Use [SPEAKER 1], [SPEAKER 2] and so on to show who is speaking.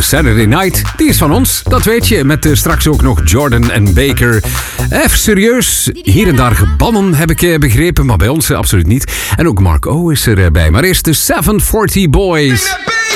[SPEAKER 1] Saturday Night. Die is van ons, dat weet je. Met straks ook nog Jordan en Baker. Even serieus, hier en daar gebannen heb ik begrepen, maar bij ons absoluut niet. En ook Mark O is erbij. Maar eerst de 740 Boys.